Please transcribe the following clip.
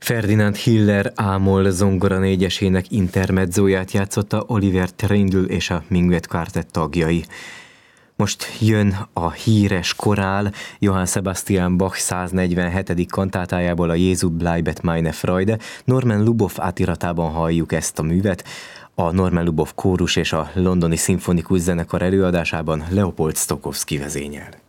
Ferdinand Hiller Ámol zongora négyesének intermedzóját játszotta Oliver Trindl és a Minuet Quartet tagjai. Most jön a híres korál Johann Sebastian Bach 147. kantátájából, a Jézus bleibet meine Freude. Norman Lubov átiratában halljuk ezt a művet, a Norman Lubov kórus és a Londoni Szimfonikus Zenekar előadásában Leopold Stokowski vezényel.